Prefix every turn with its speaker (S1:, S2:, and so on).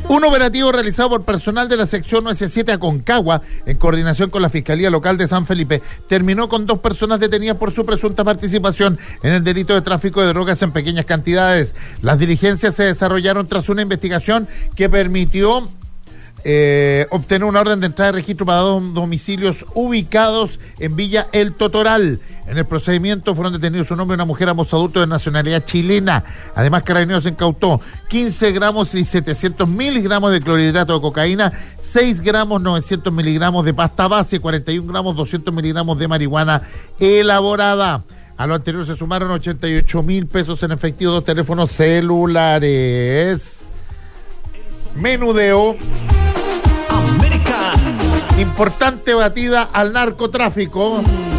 S1: Un operativo realizado por personal de la sección OS7 Aconcagua, en coordinación con la Fiscalía Local de San Felipe, terminó con 2 personas detenidas por su presunta participación en el delito de tráfico de drogas en pequeñas cantidades. Las diligencias se desarrollaron tras una investigación que permitió obtener una orden de entrada de registro para 2 domicilios ubicados en Villa El Totoral. En el procedimiento fueron detenidos un hombre y una mujer, ambos adultos de nacionalidad chilena. Además, Carabineros incautó 15 gramos y 700 miligramos de clorhidrato de cocaína, 6 gramos 900 miligramos de pasta base, 41 gramos 200 miligramos de marihuana elaborada. A lo anterior se sumaron 88.000 pesos en efectivo, 2 teléfonos celulares. Menudeo. Importante batida al narcotráfico.